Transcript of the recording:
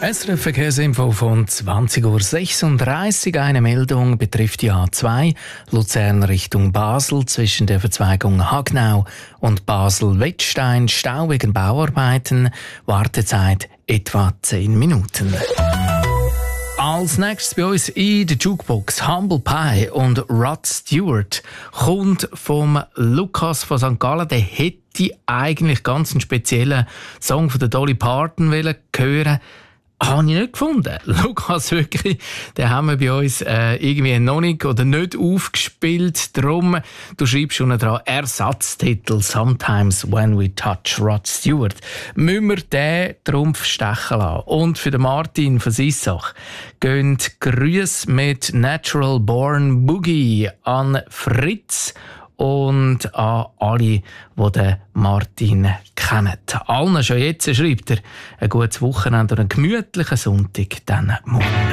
SRF Verkehrsinfo von 20:36 Uhr. Eine Meldung betrifft die A2 Luzern Richtung Basel zwischen der Verzweigung Hagnau und Basel-Wettstein. Stau wegen Bauarbeiten. Wartezeit etwa 10 Minuten. Als nächstes bei uns in der Jukebox Humble Pie und Rod Stewart kommt vom Lukas von St. Gallen. Der hätte eigentlich ganz einen speziellen Song von der Dolly Parton hören. Habe ich nicht gefunden. Lukas, wirklich, den haben wir bei uns irgendwie noch nicht oder nicht aufgespielt. Darum, du schreibst schon dran, Ersatztitel «Sometimes When We Touch Rod Stewart». Müssen wir den Trumpf stechen lassen. Und für den Martin von Sissach gehen Grüße mit «Natural Born Boogie» an Fritz und an alle, die den Martin kennen. Allen schon jetzt schreibt er ein gutes Wochenende und einen gemütlichen Sonntag dann morgen.